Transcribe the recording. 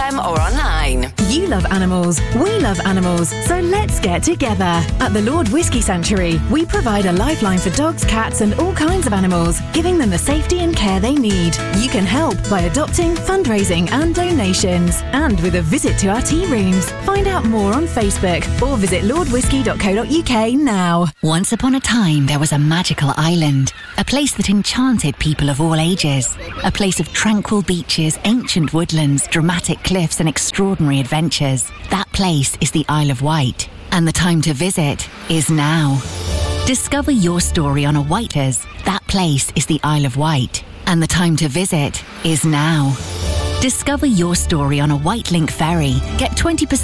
FM or online. You love animals, we love animals, so let's get together. At the Lord Whiskey Sanctuary, we provide a lifeline for dogs, cats and all kinds of animals, giving them the safety and care they need. You can help by adopting, fundraising and donations, and with a visit to our tea rooms. Find out more on Facebook or visit lordwhiskey.co.uk now. Once upon a time, there was a magical island, a place that enchanted people of all ages, a place of tranquil beaches, ancient woodlands, dramatic cliffs and extraordinary adventures. That place is the Isle of Wight, and the time to visit is now. Discover your story on a Whitelers. That place is the Isle of Wight, and the time to visit is now. Discover your story on a Whitelink ferry. Get 20%